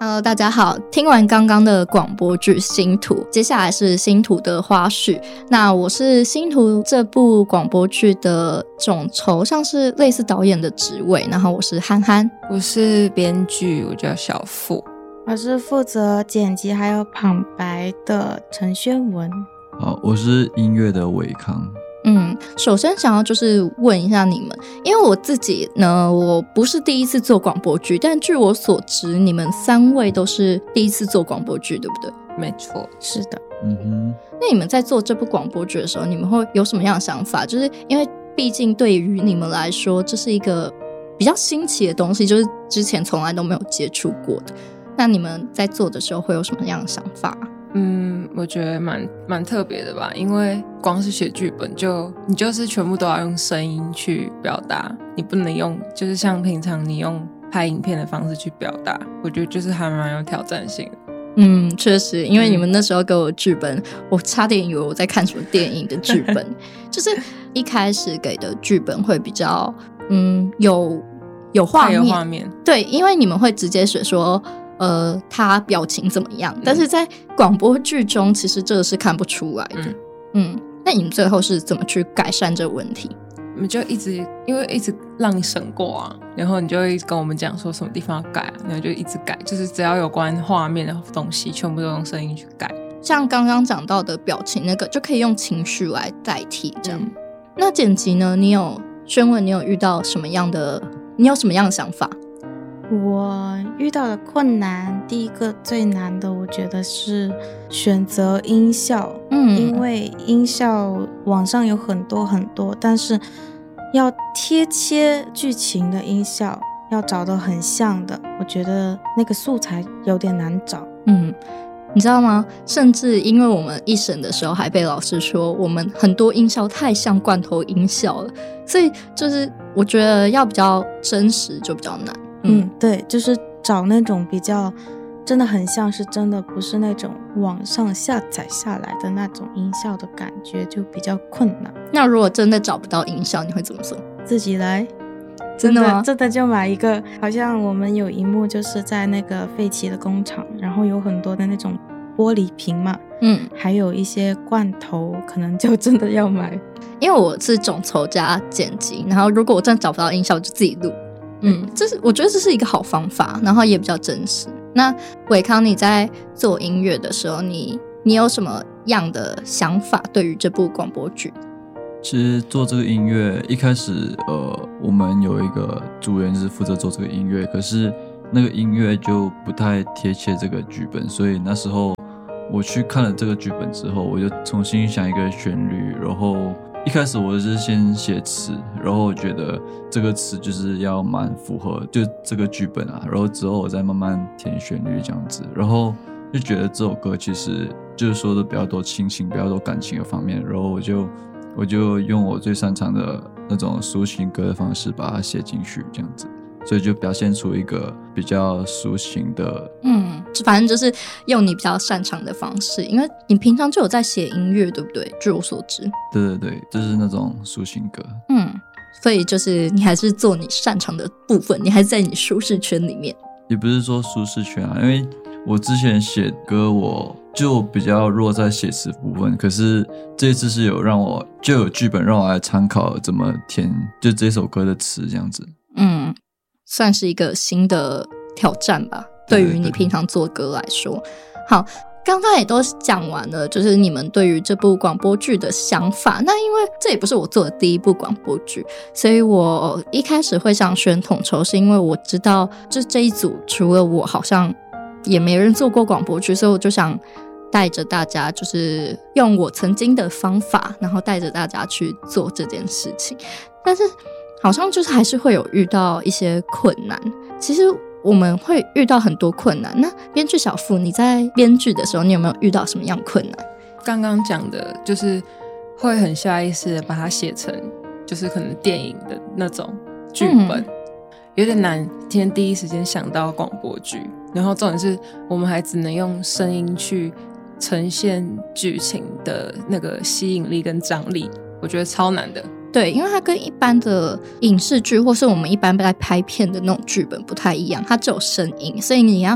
Hello， 大家好。听完刚刚的广播剧《星途》，接下来是《星途》的花絮。那我是《星途》这部广播剧的总筹，像是类似导演的职位。然后我是憨憨， 我是编剧，我叫小付。 我是负责剪辑还有旁白的陈宣文。 好，我是音乐的伟康。 首先想要就是问一下你们，因为我自己呢，我不是第一次做广播剧，但据我所知，你们3位都是第一次做广播剧，对不对？ 没错， 是的。 那你们在做这部广播剧的时候，你们会有什么样的想法？就是因为毕竟对于你们来说，这是一个比较新奇的东西，就是之前从来都没有接触过的。那你们在做的时候会有什么样的想法？ 我觉得蛮特别的吧，因为光是写剧本你就是全部都要用声音去表达，你不能用就是像平常你用拍影片的方式去表达，我觉得就是还蛮有挑战性的。 确实，因为你们那时候给我剧本，我差点以为我在看什么电影的剧本，就是一开始给的剧本会比较有画面，对，因为你们会直接写说他表情怎么样，但是在广播剧中其实这个是看不出来的。那你们最后是怎么去改善这个问题？ 我们就因为一直让你审过啊，然后你就会跟我们讲说什么地方要改，然后就一直改，就是只要有关画面的东西全部都用声音去改。 像刚刚讲到的表情那个就可以用情绪来代替这样。那剪辑呢，宣文你有遇到什么样的想法？ 我遇到的困难，第一个最难的我觉得是选择音效。因为音效网上有很多，但是要贴切剧情的音效要找得很像的，我觉得那个素材有点难找。 你知道吗？甚至因为我们一审的时候还被老师说我们很多音效太像罐头音效了，所以就是我觉得要比较真实就比较难。 对，就是找那种比较真的很像是真的，不是那种网上下载下来的那种音效的感觉就比较困难。 那如果真的找不到音效，你会怎么做？ 自己来。 真的吗？ 真的就买一个，好像我们有一幕就是在那个废弃的工厂，然后有很多的那种玻璃瓶嘛，还有一些罐头，可能就真的要买。 因为我是总筹加剪辑，然后如果我真的找不到音效，就自己录。我觉得这是一个好方法，然后也比较真实。那伟康，你在做音乐的时候，你有什么样的想法对于这部广播剧？ 其实做这个音乐一开始我们有一个组员是负责做这个音乐，可是那个音乐就不太贴切这个剧本，所以那时候我去看了这个剧本之后，我就重新想一个旋律，然后一开始我是先写词，然后我觉得这个词就是要蛮符合就这个剧本啊，然后之后我再慢慢填旋律这样子，然后就觉得这首歌其实就是说的比较多亲情比较多感情的方面，然后我就用我最擅长的那种抒情歌的方式把它写进去这样子，所以就表现出一个比较抒情的反正就是用你比较擅长的方式，因为你平常就有在写音乐对不对？据我所知。 对，就是那种抒情歌。 所以就是你还是做你擅长的部分，你还是在你舒适圈里面。 也不是说舒适圈啊，因为我之前写歌我就比较弱在写词部分，可是这一次是有剧本让我来参考怎么填就这首歌的词这样子。 算是一个新的挑战吧，对于你平常做歌来说。好，刚刚也都讲完了，就是你们对于这部广播剧的想法。那因为这也不是我做的第一部广播剧，所以我一开始会想选统筹，是因为我知道就这一组除了我好像也没人做过广播剧，所以我就想带着大家，就是用我曾经的方法，然后带着大家去做这件事情。但是好像就是还是会有遇到一些困难，其实我们会遇到很多困难。那编剧小付，你在编剧的时候，你有没有遇到什么样困难？ 刚刚讲的就是会很下意识的把它写成就是可能电影的那种剧本，有点难第一时间想到广播剧，然后重点是我们还只能用声音去呈现剧情的那个吸引力跟张力，我觉得超难的。 对，因为它跟一般的影视剧或是我们一般在拍片的那种剧本不太一样，它只有声音，所以你要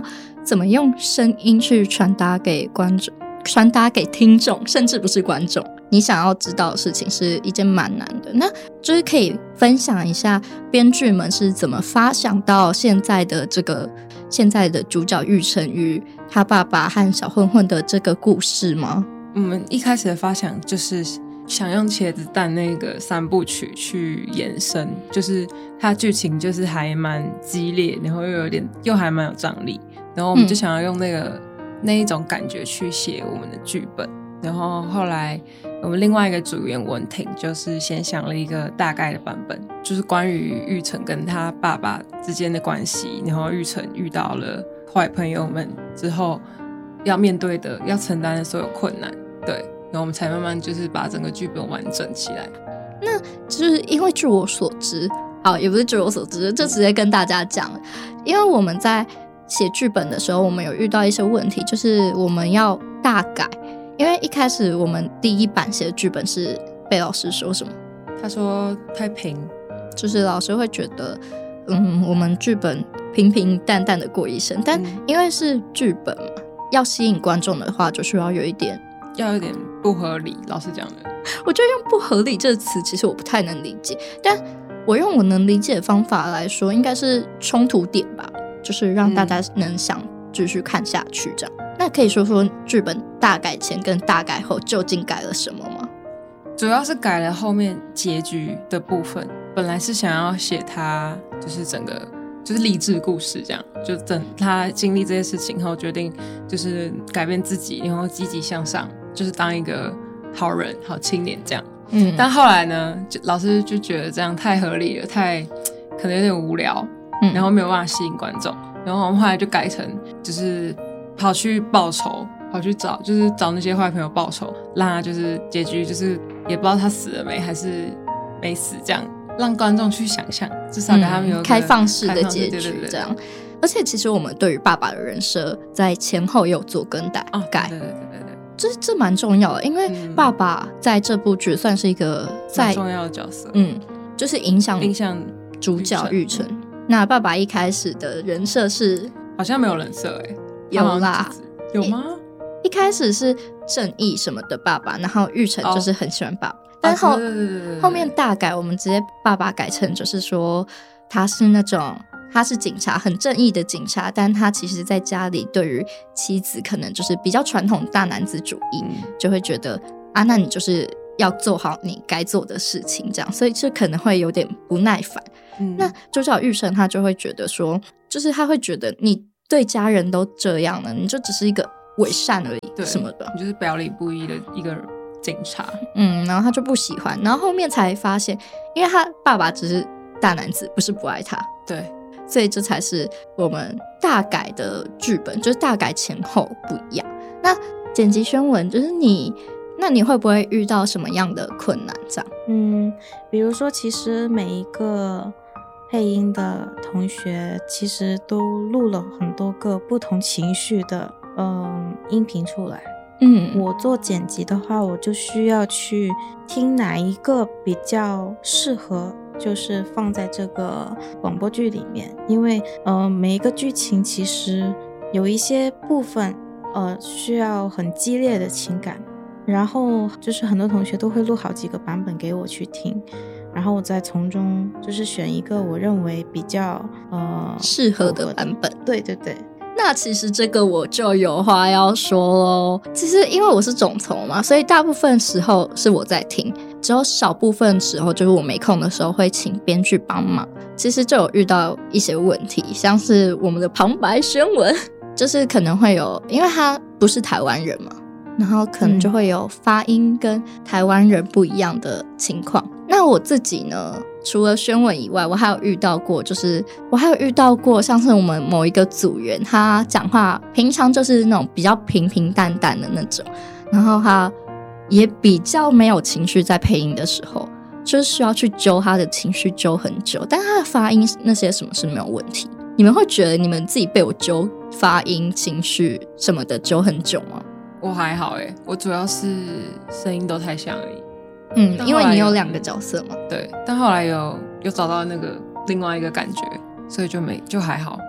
怎么用声音去传达给观众，传达给听众，甚至不是观众，你想要知道的事情是一件蛮难的。那就是可以分享一下编剧们是怎么发想到现在的主角玉成与他爸爸和小混混的这个故事吗？ 我们一开始的发想就是想用茄子蛋那个3部曲去延伸，就是它剧情就是还蛮激烈，然后又还蛮有张力，然后我们就想要用那一种感觉去写我们的剧本。然后后来我们另外一个组员文婷就是先想了一个大概的版本，就是关于玉成跟他爸爸之间的关系，然后玉成遇到了坏朋友们之后要面对的要承担的所有困难，对，然后我们才慢慢就是把整个剧本完整起来。 那就是因为据我所知，也不是据我所知，就直接跟大家讲了，因为我们在写剧本的时候我们有遇到一些问题，就是我们要大改。因为一开始我们第1版写的剧本是被老师说什么？ 他说太平， 就是老师会觉得我们剧本平平淡淡的过一生，但因为是剧本嘛，要吸引观众的话就需要有一点不合理，老师讲的。 我觉得用不合理这个词其实我不太能理解，但我用我能理解的方法来说应该是冲突点吧，就是让大家能想继续看下去这样。那可以说说剧本大改前跟大改后究竟改了什么吗？ 主要是改了后面结局的部分，本来是想要写他就是整个就是励志故事这样，就等他经历这些事情后决定就是改变自己，然后积极向上，就是当一个好人好青年这样。但后来呢老师就觉得这样太合理了，太可能有点无聊，然后没有办法吸引观众，然后我们后来就改成就是跑去报仇，跑去找那些坏朋友报仇，让他就是结局就是也不知道他死了没还是没死，这样让观众去想象，至少给他们有开放式的结局这样。 对。 而且其实我们对于爸爸的人设在前后也有做更改，对，这蛮重要的，因为爸爸在这部剧算是一个很重要的角色， 就是影响主角玉成。那爸爸一开始的人设是好像没有人设有啦， 有吗？ 一开始是正义什么的爸爸，然后玉成就是很喜欢爸爸，但后面大改，我们直接爸爸改成就是说他是警察，很正义的警察，但他其实在家里对于妻子可能就是比较传统大男子主义，就会觉得那你就是要做好你该做的事情这样，所以这可能会有点不耐烦。那主角玉成他就会觉得说，就是他会觉得你对家人都这样了，你就只是一个伪善而已什么的， 你就是表里不一的一个警察。 然后他就不喜欢，然后后面才发现因为他爸爸只是大男子，不是不爱他， 对， 所以这才是我们大改的剧本，就是大改前后不一样。那剪辑宣文就是那你会不会遇到什么样的困难这样？ 比如说其实每一个配音的同学其实都录了很多个不同情绪的音频出来。我做剪辑的话，我就需要去听哪一个比较适合就是放在这个广播剧里面，因为每一个剧情其实有一些部分需要很激烈的情感，然后就是很多同学都会录好几个版本给我去听，然后我再从中就是选一个我认为比较适合的版本。 对对对。 那其实这个我就有话要说咯，其实因为我是总筹嘛，所以大部分时候是我在听，只有少部分时候就是我没空的时候会请编剧帮忙。其实就有遇到一些问题，像是我们的旁白宣文就是可能会有，因为他不是台湾人嘛，然后可能就会有发音跟台湾人不一样的情况。那我自己呢，除了宣文以外，我还有遇到过像是我们某一个组员，他讲话平常就是那种比较平平淡淡的那种，然后他也比较没有情绪，在配音的时候就是需要去揪他的情绪揪很久，但他的发音那些什么是没有问题。你们会觉得你们自己被我揪发音情绪什么的揪很久吗？ 我还好我主要是声音都太像而已。 因为你有2个角色嘛。 对，但后来有找到那个另外一个感觉，所以就还好。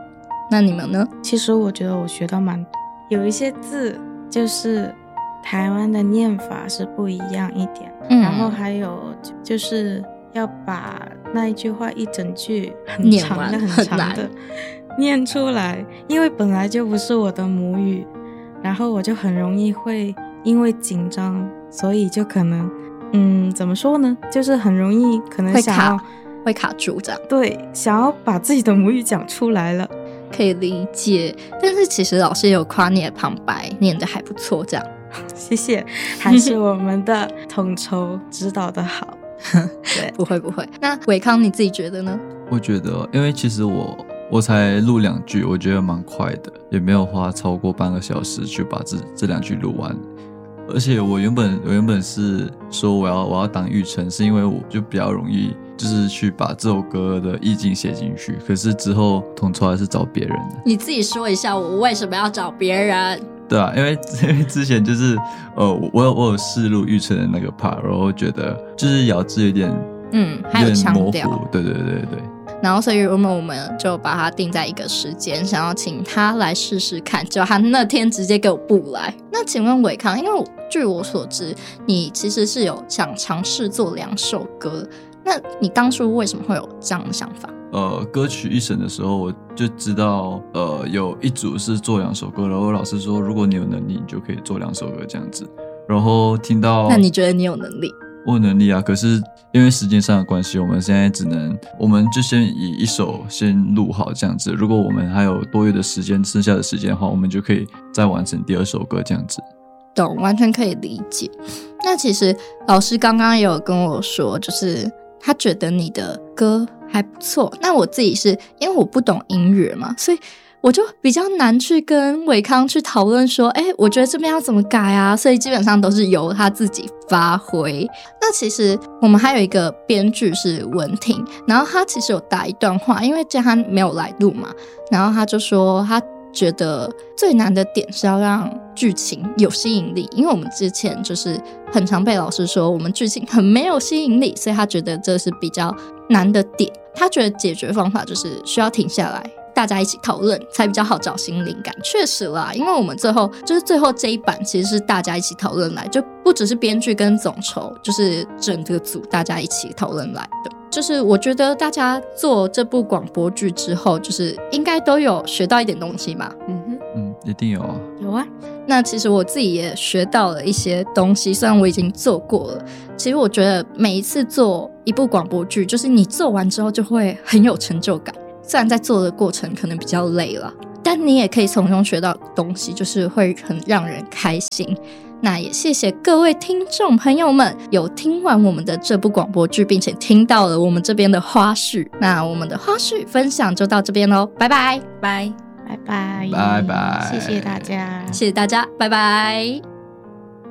那你们呢？ 其实我觉得我学到蛮多，有一些字就是台湾的念法是不一样一点，然后还有就是要把那一句话一整句很长的很长的念出来，因为本来就不是我的母语，然后我就很容易会因为紧张，所以就可能怎么说呢，就是很容易可能会卡住这样。 对，想要把自己的母语讲出来了， 可以理解。但是其实老师也有夸你的旁白念得还不错这样。 谢谢，还是我们的统筹指导的好。对， 不会。那伟康你自己觉得呢？ 我觉得因为其实我才录2句，我觉得蛮快的，也没有花超过半个小时去把这2句录完。而且我原本是说我要当玉成，是因为我就比较容易就是去把这首歌的意境写进去，可是之后统筹还是找别人的。 你自己说一下我为什么要找别人？对啊，因为之前就是我有试录玉成的那个 part， 然后觉得就是咬字有点还有腔调， 对。 然后所以我们就把它定在一个时间，想要请他来试试看，结果他那天直接给我不来。那请问伟康，因为据我所知你其实是有想尝试做2首歌，那你当初为什么会有这样的想法？ 歌曲一审的时候我就知道有一组是做2首歌，然后老师说如果你有能力你就可以做2首歌这样子，然后听到。 那你觉得你有能力？ 我有能力啊，可是因为时间上的关系，我们现在我们就先以1首先录好这样子，如果我们还有多余的时间，剩下的时间的话，我们就可以再完成第2首歌这样子。 懂，完全可以理解。那其实老师刚刚也有跟我说，就是他觉得你的歌还不错，那我自己是因为我不懂音乐嘛，所以我就比较难去跟伟康去讨论说我觉得这边要怎么改啊，所以基本上都是由他自己发挥。那其实我们还有一个编剧是文婷，然后他其实有打一段话，因为这他没有来录嘛，然后他就说他觉得最难的点是要让剧情有吸引力，因为我们之前就是很常被老师说我们剧情很没有吸引力，所以他觉得这是比较难的点。他觉得解决方法就是需要停下来，大家一起讨论才比较好找新灵感。确实啦，因为我们最后这一版其实是大家一起讨论来，就不只是编剧跟总筹，就是整个组大家一起讨论来的。就是我觉得大家做这部广播剧之后，就是应该都有学到一点东西嘛。 一定有啊。 有啊。 那其实我自己也学到了一些东西，虽然我已经做过了，其实我觉得每一次做一部广播剧，就是你做完之后就会很有成就感。虽然在做的过程可能比较累了，但你也可以从中学到东西，就是会很让人开心。那也谢谢各位听众朋友们有听完我们的这部广播剧，并且听到了我们这边的花絮。那我们的花絮分享就到这边咯，拜拜。 拜拜，谢谢大家， 谢谢大家，拜拜。